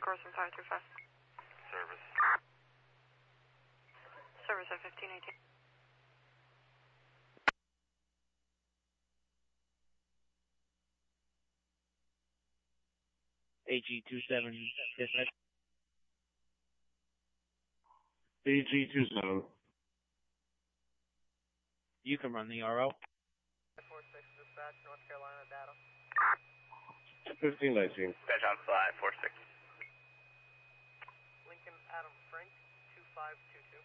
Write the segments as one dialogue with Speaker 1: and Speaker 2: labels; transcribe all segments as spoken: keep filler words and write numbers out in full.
Speaker 1: course in five two five.
Speaker 2: Service.
Speaker 1: Service at fifteen eighteen.
Speaker 3: A G two seven, dispatch.
Speaker 4: A G two seven.
Speaker 3: You can run the R O.
Speaker 5: four six dispatch, North Carolina data.
Speaker 4: fifteen nineteen.
Speaker 2: Dispatch on fly, four six.
Speaker 5: Lincoln Adam Frank, two five two two.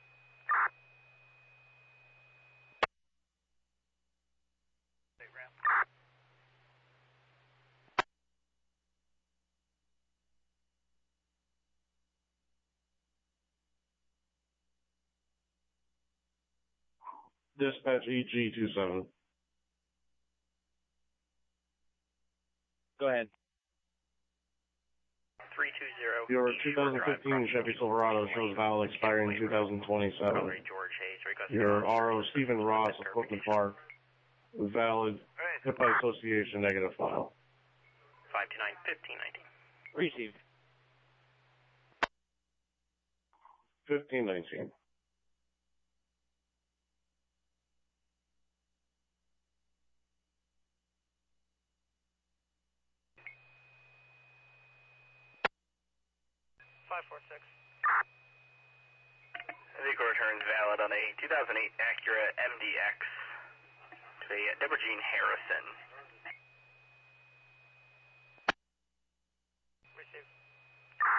Speaker 5: State ramp.
Speaker 4: Dispatch E G two seven.
Speaker 3: Go ahead.
Speaker 2: three two zero.
Speaker 4: Your twenty fifteen Chevy Silverado shows valid expiring two thousand twenty-seven.
Speaker 2: George Hayes, request.
Speaker 4: Your R O Stephen Ross of Brooklyn Park, valid, hit by association, negative file.
Speaker 2: five two nine, fifteen nineteen.
Speaker 3: Received.
Speaker 4: fifteen nineteen.
Speaker 5: five four six.
Speaker 2: Vehicle returns valid on a two thousand eight Acura M D X to a Deborah Jean Harrison.